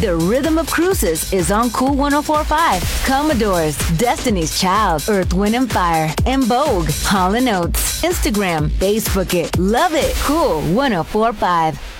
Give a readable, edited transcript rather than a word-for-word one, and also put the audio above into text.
The Rhythm of Cruises is on Cool 104.5. Commodores, Destiny's Child, Earth, Wind and Fire, and Vogue, Hall & Oates. Instagram, Facebook it, love it. Cool 104.5.